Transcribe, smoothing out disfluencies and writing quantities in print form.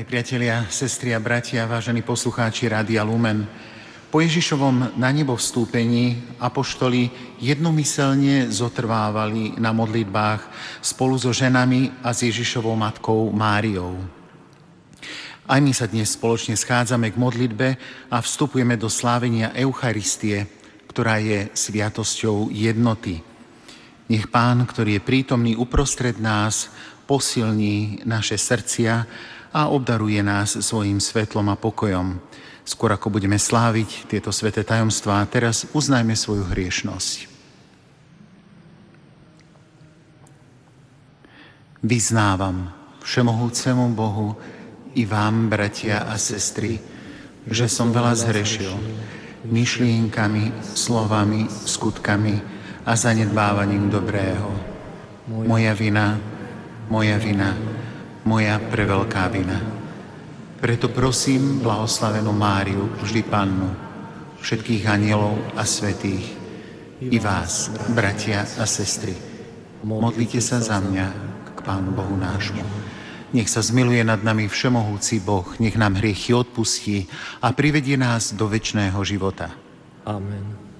Drahí priatelia, sestry a bratia, vážení poslucháči Rádia Lumen, po Ježišovom na nebo vstúpení apoštoli jednomyselne zotrvávali na modlitbách spolu so ženami a s Ježišovou matkou Máriou. Aj my sa dnes spoločne schádzame k modlitbe a vstupujeme do slávenia Eucharistie, ktorá je sviatosťou jednoty. Nech Pán, ktorý je prítomný uprostred nás, posilní naše srdcia a obdaruje nás svojím svetlom a pokojom. Skôr ako budeme sláviť tieto sväté tajomstvá, teraz uznajme svoju hriešnosť. Vyznávam všemohúcemu Bohu i vám, bratia a sestry, že som veľa zhrešil myšlienkami, slovami, skutkami a zanedbávaním dobrého. Moja vina, moja preveľká vina. Preto prosím blahoslavenú Máriu, vždy Pannu, všetkých anielov a svätých, i vás, bratia a sestry, modlite sa za mňa k Pánu Bohu nášmu. Nech sa zmiluje nad nami všemohúci Boh, nech nám hriechy odpustí a privedie nás do večného života. Amen.